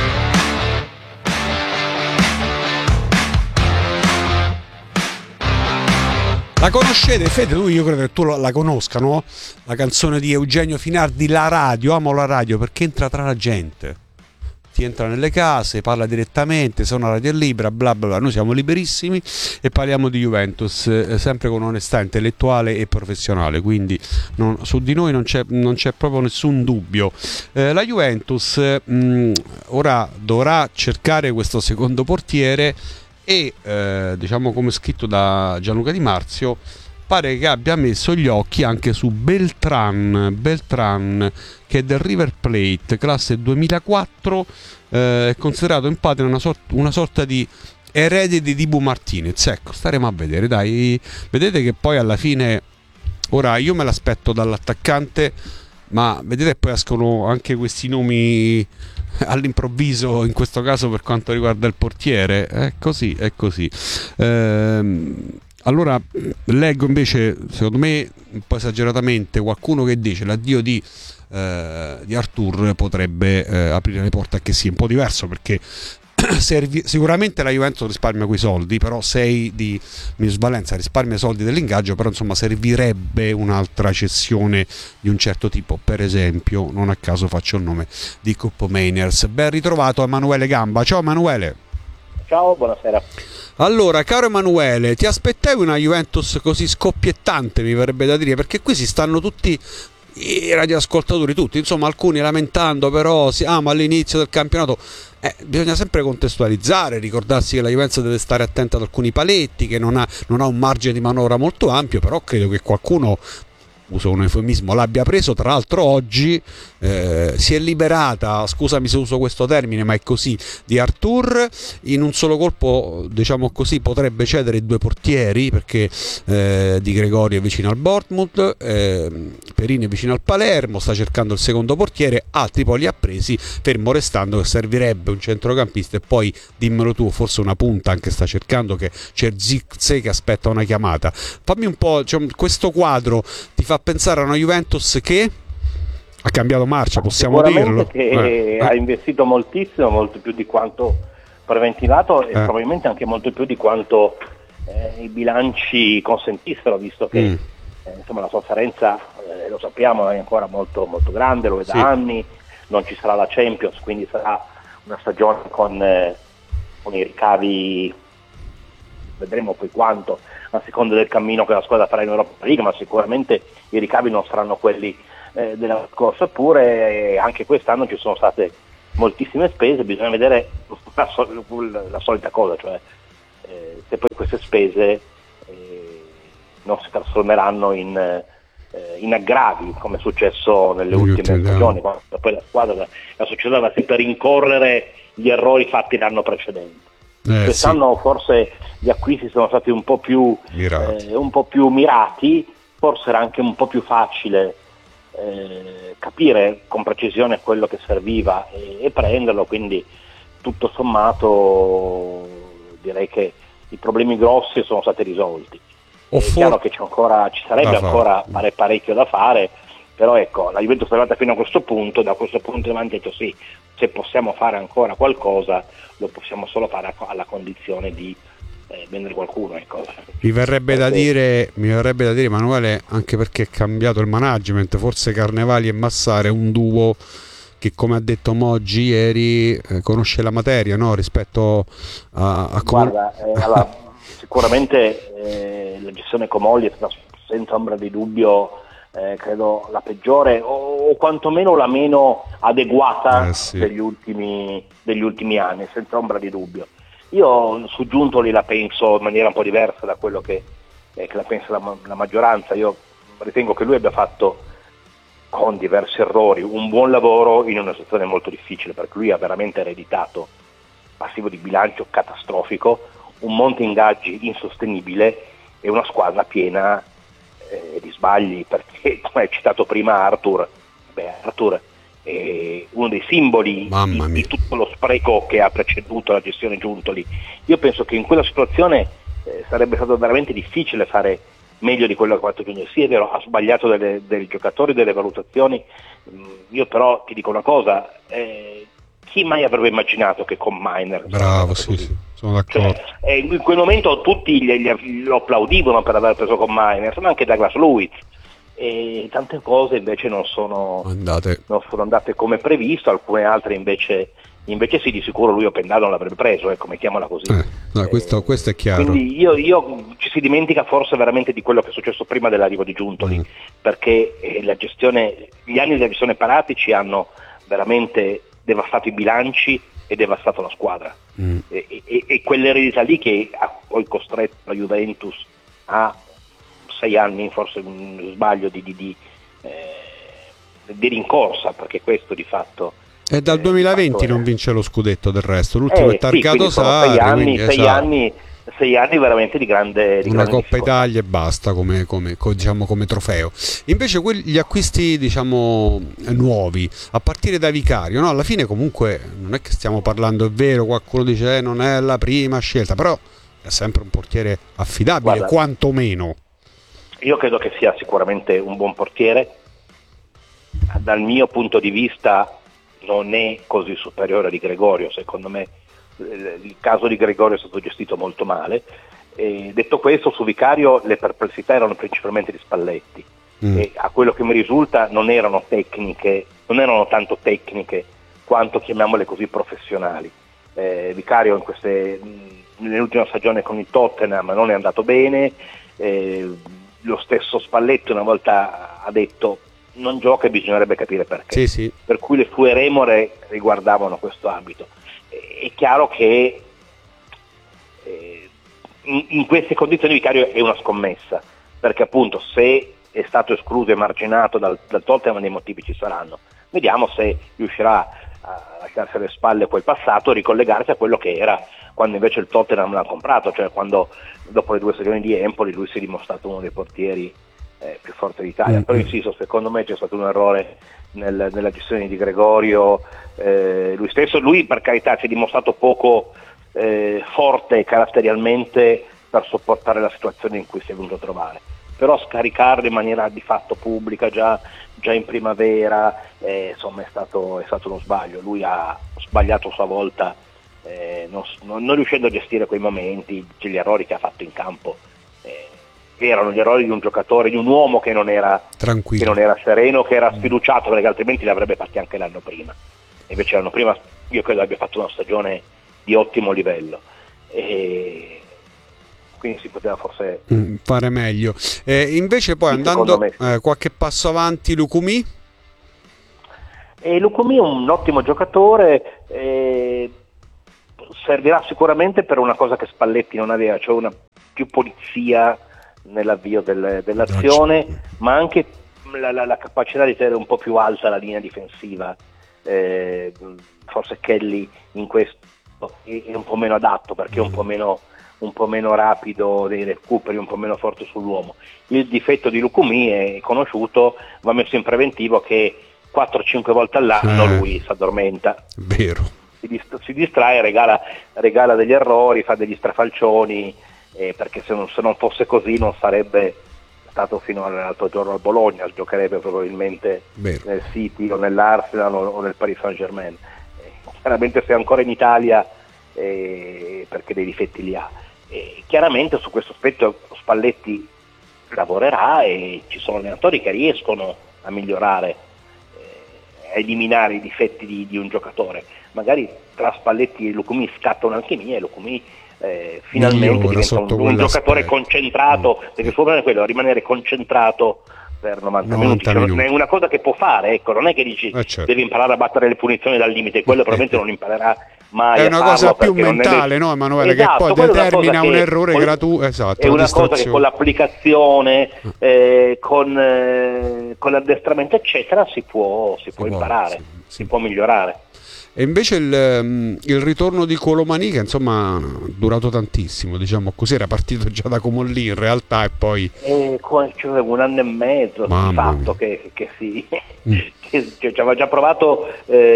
La conoscete, Fede? Io credo che tu la conosca, no? La canzone di Eugenio Finardi, La Radio. Amo la radio perché entra tra la gente. Ti entra nelle case, parla direttamente, se una radio è libera, bla bla bla. Noi siamo liberissimi e parliamo di Juventus, sempre con onestà intellettuale e professionale, quindi su di noi non c'è proprio nessun dubbio. La Juventus ora dovrà cercare questo secondo portiere e diciamo, come scritto da Gianluca Di Marzio, pare che abbia messo gli occhi anche su Beltran, che è del River Plate, classe 2004, è considerato in patria una sorta di erede di Dibu Martinez. Ecco, staremo a vedere, dai. Vedete che poi alla fine, ora io me l'aspetto dall'attaccante, ma vedete poi escono anche questi nomi all'improvviso, in questo caso per quanto riguarda il portiere. È così. Allora leggo invece, secondo me un po' esageratamente, qualcuno che dice l'addio di Artur potrebbe aprire le porte a che sia un po' diverso, perché sicuramente la Juventus risparmia quei soldi, però 6 di minusvalenza risparmia i soldi dell'ingaggio, però insomma servirebbe un'altra cessione di un certo tipo. Per esempio, non a caso faccio il nome di Cup Mainers. Ben ritrovato Emanuele Gamba. Ciao Emanuele. Ciao, buonasera. Allora, caro Emanuele, ti aspettavi una Juventus così scoppiettante, mi verrebbe da dire, perché qui si stanno tutti i radioascoltatori, tutti, insomma, alcuni lamentando, però ma all'inizio del campionato bisogna sempre contestualizzare, ricordarsi che la Juventus deve stare attenta ad alcuni paletti, che non ha un margine di manovra molto ampio, però credo che qualcuno, uso un eufemismo, l'abbia preso. Tra l'altro oggi si è liberata, scusami se uso questo termine, ma è così, di Artur. In un solo colpo, diciamo così, potrebbe cedere 2 portieri, perché Di Gregorio è vicino al Bournemouth, Perini è vicino al Palermo, sta cercando il secondo portiere, altri poi li ha presi, fermo restando che servirebbe un centrocampista e poi, dimmelo tu, forse una punta anche sta cercando, che c'è Zirkzee che aspetta una chiamata. Fammi un po', questo quadro ti fa pensare a una Juventus che ha cambiato marcia, possiamo dirlo, che ha investito moltissimo, molto più di quanto preventivato e probabilmente anche molto più di quanto i bilanci consentissero, visto che insomma la sofferenza, lo sappiamo, è ancora molto, molto grande, lo è da anni, non ci sarà la Champions, quindi sarà una stagione con i ricavi, vedremo poi quanto, a seconda del cammino che la squadra farà in Europa League, ma sicuramente i ricavi non saranno quelli della scorsa, eppure anche quest'anno ci sono state moltissime spese, bisogna vedere la solita cosa, cioè se poi queste spese non si trasformeranno in aggravi, come è successo nelle ultime stagioni, quando poi la squadra, la società va sempre a rincorrere gli errori fatti l'anno precedente. Quest'anno forse gli acquisti sono stati un po' più mirati, forse era anche un po' più facile capire con precisione quello che serviva e prenderlo, quindi tutto sommato direi che i problemi grossi sono stati risolti. È chiaro che ci sarebbe ancora parecchio da fare, però ecco, la Juventus è arrivata fino a questo punto, da questo punto in avanti ha detto sì, se possiamo fare ancora qualcosa lo possiamo solo fare alla condizione di vendere qualcuno, ecco. Mi verrebbe da dire Emanuele, anche perché è cambiato il management, forse Carnevali e Massara è un duo che, come ha detto Moggi ieri, conosce la materia, no? Rispetto a come... Guarda, allora, sicuramente la gestione Comolli è stata senza ombra di dubbio credo la peggiore o quantomeno la meno adeguata degli ultimi anni, senza ombra di dubbio. Io su Giuntoli la penso in maniera un po' diversa da quello che la pensa la maggioranza. Io ritengo che lui abbia fatto, con diversi errori, un buon lavoro in una situazione molto difficile, perché lui ha veramente ereditato passivo di bilancio catastrofico, un monte ingaggi insostenibile e una squadra piena di sbagli, perché come hai citato prima Arthur è uno dei simboli di tutto lo spreco che ha preceduto la gestione Giuntoli. Io penso che in quella situazione sarebbe stato veramente difficile fare meglio di quello che ha fatto Giuntoli. Sì, è vero, ha sbagliato dei giocatori, delle valutazioni. Io però ti dico una cosa, chi mai avrebbe immaginato che con Miner... Bravo, sì, sono d'accordo. Cioè, in quel momento tutti lo applaudivano per aver preso con Miner, sono anche Douglas Luiz, e tante cose invece non sono andate come previsto, alcune altre invece sì, di sicuro lui Opendano non l'avrebbe preso, mettiamola così. Questo è chiaro. Quindi io ci si dimentica forse veramente di quello che è successo prima dell'arrivo di Giuntoli, perché gli anni della gestione Paratici hanno veramente devastato i bilanci e devastato la squadra, e quell'eredità lì che ha poi costretto la Juventus a 6 anni, forse un sbaglio di rincorsa, perché questo di fatto è dal 2020 non vince lo scudetto, del resto l'ultimo è targato Sarri, 6 anni veramente di grande una Coppa Italia e basta come trofeo. Invece gli acquisti nuovi, a partire da Vicario, no? Alla fine comunque non è che stiamo parlando, è vero, qualcuno dice non è la prima scelta, però è sempre un portiere affidabile. Guarda, quantomeno io credo che sia sicuramente un buon portiere. Dal mio punto di vista non è così superiore di Gregorio, secondo me il caso di Gregorio è stato gestito molto male. Detto questo, su Vicario le perplessità erano principalmente di Spalletti, e a quello che mi risulta non erano tanto tecniche quanto, chiamiamole così, professionali. Vicario nell'ultima stagione con il Tottenham non è andato bene, lo stesso Spalletti una volta ha detto non gioca e bisognerebbe capire perché. Sì. Per cui le sue remore riguardavano questo ambito. È chiaro che in queste condizioni Vicario è una scommessa, perché appunto se è stato escluso e marginato dal Tottenham dei motivi ci saranno. Vediamo se riuscirà a lasciarsi alle spalle quel passato e ricollegarsi a quello che era quando invece il Tottenham l'ha comprato, cioè quando dopo le 2 stagioni di Empoli lui si è dimostrato uno dei portieri più forti d'Italia. Però insisto, secondo me c'è stato un errore nella gestione di Gregorio. Lui per carità si è dimostrato poco forte caratterialmente per sopportare la situazione in cui si è venuto a trovare, però scaricarlo in maniera di fatto pubblica già in primavera insomma è stato uno sbaglio. Lui ha sbagliato a sua volta non riuscendo a gestire quei momenti, gli errori che ha fatto in campo erano gli errori di un giocatore, di un uomo che non era tranquillo, che non era sereno, che era sfiduciato, perché altrimenti li avrebbe fatti anche l'anno prima. Invece l'anno prima io credo abbia fatto una stagione di ottimo livello e quindi si poteva forse fare meglio. Invece poi andando qualche passo avanti, Lukumi? Lukumi è un ottimo giocatore, servirà sicuramente per una cosa che Spalletti non aveva, cioè una più polizia nell'avvio dell'azione, ma anche la capacità di tenere un po' più alta la linea difensiva. Forse Kelly in questo è un po' meno adatto, perché è un po' meno rapido dei recuperi, un po' meno forte sull'uomo. Il difetto di Lukumi è conosciuto, va messo in preventivo, che 4-5 volte all'anno lui si addormenta. Vero. Si distrae, regala degli errori, fa degli strafalcioni, perché se non fosse così non sarebbe stato fino all'altro giorno al Bologna, giocherebbe probabilmente nel City o nell'Arsenal o nel Paris Saint-Germain. Chiaramente se è ancora in Italia, perché dei difetti li ha. Chiaramente su questo aspetto Spalletti lavorerà e ci sono allenatori che riescono a migliorare, a eliminare i difetti di un giocatore. Magari tra Spalletti e Lukumi scatta un'alchimia e Lukumi finalmente diventa un giocatore concentrato, perché il suo problema è quello, rimanere concentrato per 90 minuti. Cioè, è una cosa che può fare, ecco, non è che dici devi imparare a battere le punizioni dal limite, quello probabilmente non imparerà mai. È una cosa più mentale, no Emanuele, esatto, che poi determina un errore gratuito. Esatto, è una cosa che con l'applicazione, con l'addestramento eccetera si può imparare, si può migliorare. E invece il ritorno di Colomani, che insomma ha durato tavissimo, diciamo così, era partito già da Comolli in realtà e poi cioè, un anno e mezzo di fatto che ci aveva già provato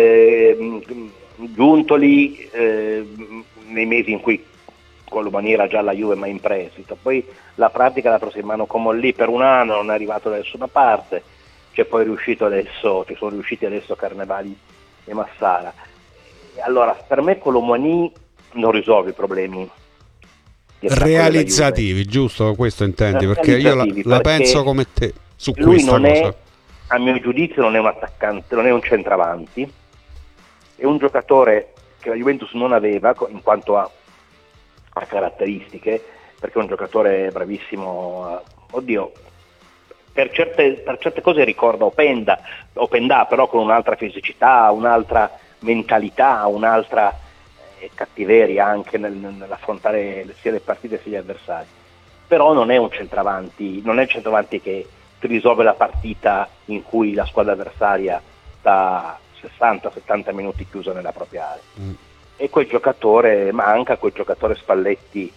Giuntoli nei mesi in cui Colomani era già alla Juve ma in prestito, poi la pratica la prese in mano Comolli per un anno, non è arrivato da nessuna parte, ci sono riusciti adesso Carnevali e Massara. Allora, per me Colomani non risolve i problemi realizzativi, giusto? Questo intendi? Perché io la penso come te su lui questa cosa. A mio giudizio non è un attaccante, non è un centravanti, è un giocatore che la Juventus non aveva in quanto a caratteristiche, perché è un giocatore bravissimo, per certe cose ricorda Openda, però con un'altra fisicità, un'altra mentalità, un'altra cattiveria anche nell'affrontare sia le partite sia gli avversari. Però non è un centravanti, non è il centravanti che ti risolve la partita in cui la squadra avversaria sta 60-70 minuti chiusa nella propria area. E quel giocatore manca, quel giocatore Spalletti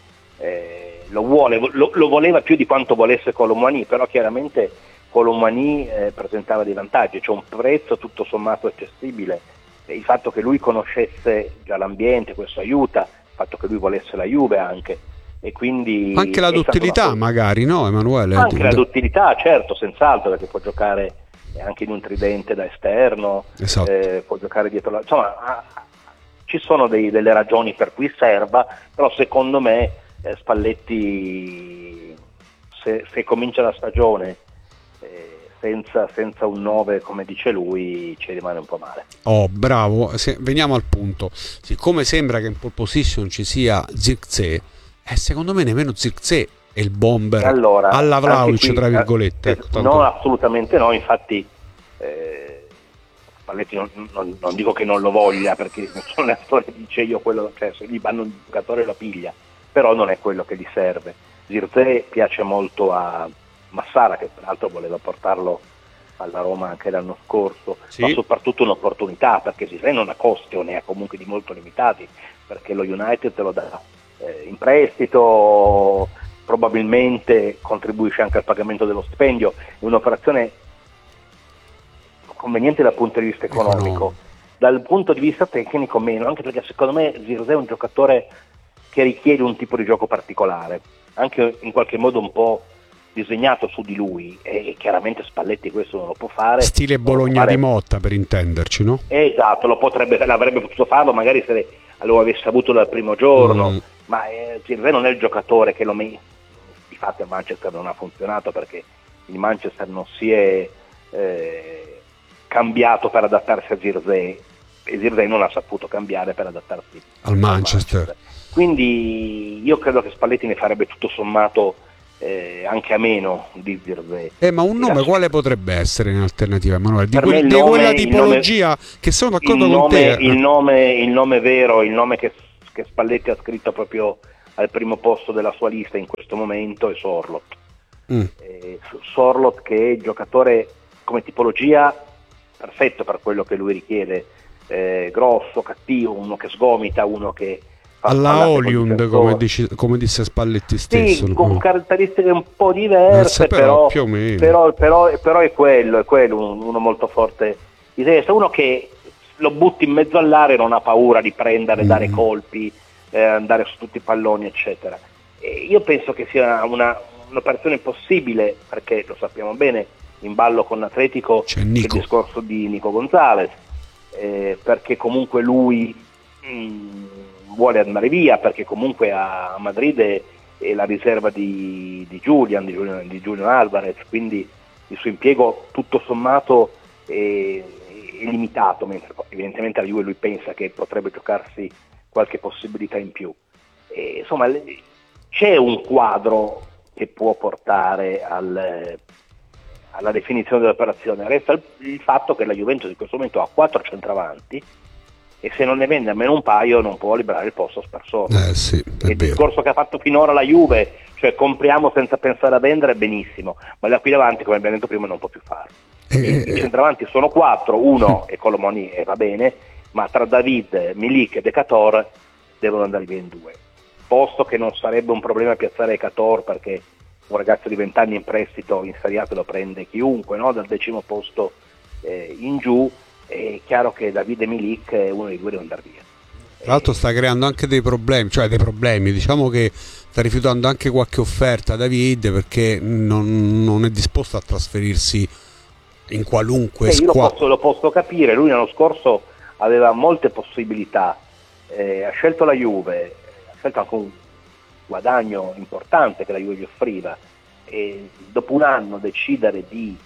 lo voleva più di quanto volesse Colomani, però chiaramente Colomani presentava dei vantaggi, c'è un prezzo tutto sommato accessibile, e il fatto che lui conoscesse già l'ambiente, questo aiuta, il fatto che lui volesse la Juve anche, e quindi anche la duttilità magari, no Emanuele? Anche la duttilità, certo, senz'altro, perché può giocare anche in un tridente da esterno, esatto. Può giocare dietro insomma ci sono delle ragioni per cui serva, però secondo me Spalletti se comincia la stagione senza un 9 come dice lui ci rimane un po' male. Oh, bravo, veniamo al punto. Siccome sembra che in pole position ci sia Zirkzee, secondo me nemmeno Zirkzee è il bomber alla Vlahovic, tra virgolette. No, assolutamente no, infatti Spalletti non dico che non lo voglia, perché nessun allenatore dice io quello, cioè se gli vanno un giocatore lo piglia, però non è quello che gli serve. Zirkzee piace molto a Massara, che peraltro voleva portarlo alla Roma anche l'anno scorso, ma soprattutto un'opportunità, perché Zirkzee non ha costi o ne ha comunque di molto limitati, perché lo United te lo dà in prestito, probabilmente contribuisce anche al pagamento dello stipendio, è un'operazione conveniente dal punto di vista economico. Dal punto di vista tecnico meno, anche perché secondo me Zirkzee è un giocatore che richiede un tipo di gioco particolare, anche in qualche modo un po' disegnato su di lui, e chiaramente Spalletti questo non lo può fare. Stile Bologna di Motta, per intenderci, no? Esatto, l'avrebbe potuto farlo magari se lo avesse avuto dal primo giorno, ma Zirkzee non è il giocatore che di fatto a Manchester non ha funzionato, perché il Manchester non si è cambiato per adattarsi a Zirkzee, e Zirkzee non ha saputo cambiare per adattarsi al Manchester. Quindi io credo che Spalletti ne farebbe tutto sommato anche a meno di Zirkzee. Ma un nome quale potrebbe essere in alternativa, Emanuele? Di quella tipologia, che sono d'accordo con te. Il nome vero, il nome che Spalletti ha scritto proprio al primo posto della sua lista in questo momento è Sorloth. Sorloth, che è giocatore come tipologia perfetto per quello che lui richiede, grosso, cattivo, uno che sgomita, uno che alla Hollywood, come disse Spalletti stesso. Sì, con caratteristiche un po' diverse, però più o meno. Però è quello, uno molto forte di testa, uno che lo butti in mezzo all'area e non ha paura di prendere, dare colpi, andare su tutti i palloni, eccetera. E io penso che sia un'operazione possibile, perché lo sappiamo bene, in ballo con l'Atletico c'è il discorso di Nico Gonzalez, perché comunque lui vuole andare via, perché comunque a Madrid è la riserva di Julian Alvarez, quindi il suo impiego tutto sommato è limitato, mentre evidentemente la Juve lui pensa che potrebbe giocarsi qualche possibilità in più. Insomma, c'è un quadro che può portare alla definizione dell'operazione. Resta il fatto che la Juventus in questo momento ha 4 centravanti, e se non ne vende almeno un paio non può liberare il posto a Sparsone. Sì, il discorso che ha fatto finora la Juve, cioè compriamo senza pensare a vendere, benissimo, ma da qui davanti, come abbiamo detto prima, non può più farlo. I centravanti sono 4, uno è Colomoni e va bene, ma tra David, Milik e Decatur devono andare via in 2. Posto che non sarebbe un problema piazzare Decatur, perché un ragazzo di 20 anni in prestito in Serie A te lo prende chiunque, no? Dal 10° posto in giù. È chiaro che Davide Milik è uno dei due deve andare via. Tra l'altro sta creando anche dei problemi, diciamo che sta rifiutando anche qualche offerta David, perché non è disposto a trasferirsi in qualunque squadra. Io lo posso capire, lui l'anno scorso aveva molte possibilità, ha scelto la Juve, ha scelto anche un guadagno importante che la Juve gli offriva, e dopo un anno decidere di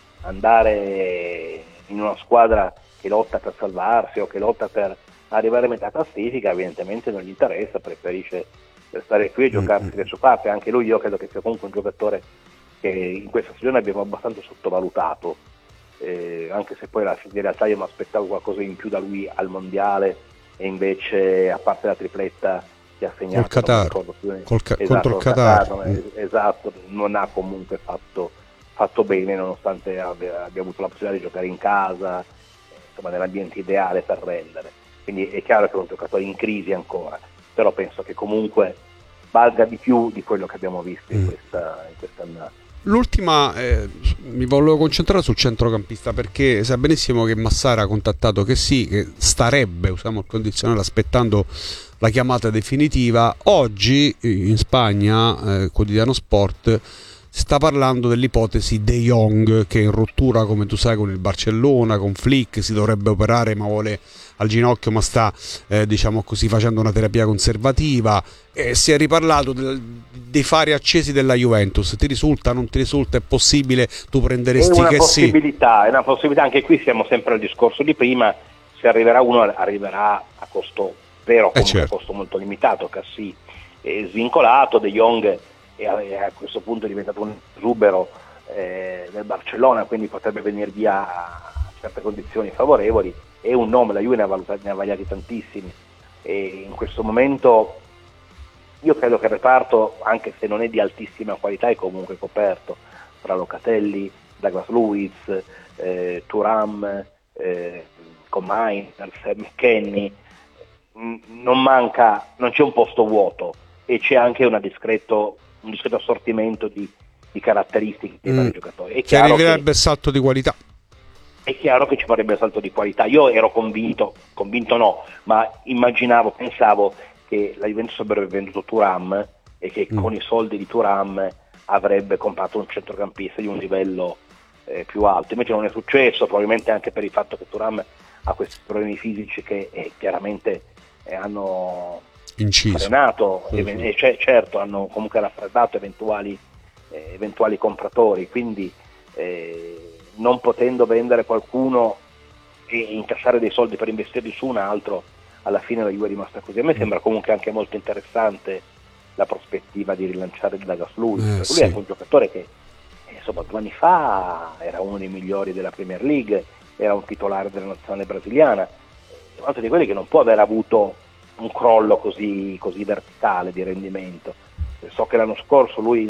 andare in una squadra che lotta per salvarsi o che lotta per arrivare a metà classifica, evidentemente non gli interessa, preferisce stare qui e giocarsi le sue carte. Anche lui io credo che sia comunque un giocatore che in questa stagione abbiamo abbastanza sottovalutato, anche se poi in realtà io mi aspettavo qualcosa in più da lui al mondiale, e invece a parte la tripletta che ha segnato col Qatar, contro il Qatar, esatto, non ha comunque fatto bene, nonostante abbia avuto la possibilità di giocare in casa, insomma nell'ambiente ideale per rendere. Quindi è chiaro che è un giocatore in crisi ancora, però penso che comunque valga di più di quello che abbiamo visto in quest'annata. L'ultima, mi volevo concentrare sul centrocampista, perché sa benissimo che Massara ha contattato che starebbe, usiamo il condizionale, aspettando la chiamata definitiva. Oggi in Spagna, quotidiano Sport, si sta parlando dell'ipotesi De Jong, che è in rottura, come tu sai, con il Barcellona, con Flick, si dovrebbe operare ma vuole al ginocchio, ma sta diciamo così facendo una terapia conservativa. Si è riparlato dei fari accesi della Juventus. Ti risulta, non ti risulta, è possibile, tu prenderesti che sì? È una possibilità, anche qui siamo sempre al discorso di prima, se arriverà uno arriverà a costo zero, comunque a costo molto limitato. Cassi è svincolato, De Jong e a questo punto è diventato un esubero del Barcellona, quindi potrebbe venire via a certe condizioni favorevoli. È un nome, la Juve ne ha vagliati tantissimi, e in questo momento io credo che il reparto, anche se non è di altissima qualità, è comunque coperto tra Locatelli, Douglas Luiz, Thuram, Comainers, McKennie. Non c'è un posto vuoto, e c'è anche un discreto assortimento di caratteristiche dei vari giocatori. Che arriverebbe il salto di qualità. È chiaro che ci vorrebbe il salto di qualità. Io ero convinto no, ma pensavo che la Juventus avrebbe venduto Thuram, e che con i soldi di Thuram avrebbe comprato un centrocampista di un livello più alto. Invece non è successo, probabilmente anche per il fatto che Thuram ha questi problemi fisici che chiaramente hanno frenato, certo hanno comunque raffreddato eventuali compratori, quindi non potendo vendere qualcuno e incassare dei soldi per investirli su un altro, alla fine la Juve è rimasta così. A me sembra comunque anche molto interessante la prospettiva di rilanciare Douglas Luiz, lui è un giocatore che insomma 2 anni fa era uno dei migliori della Premier League, era un titolare della nazionale brasiliana, è uno di quelli che non può aver avuto un crollo così verticale di rendimento. So che l'anno scorso lui